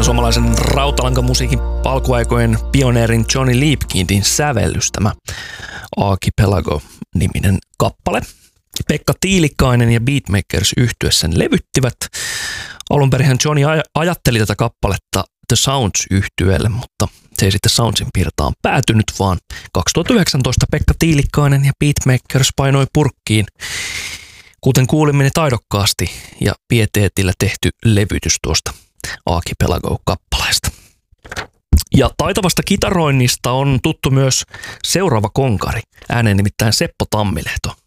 Suomalaisen rautalankamusiikin alkuaikojen pioneerin Johnny Liebkindin sävellys tämä Archipelago-niminen kappale. Pekka Tiilikainen ja Beatmakers yhtye sen levyttivät. Alunperinhän Johnny ajatteli tätä kappaletta The Sounds-yhtyeelle, mutta se ei sitten Soundsin pirtaan päätynyt, vaan 2019 Pekka Tiilikainen ja Beatmakers painoi purkkiin, kuten kuulimme, taidokkaasti ja pieteetillä tehty levytys tuosta Archipelago-kappaleesta. Ja taitavasta kitaroinnista on tuttu myös seuraava konkari, ääneen nimittäin Seppo Tammilehto.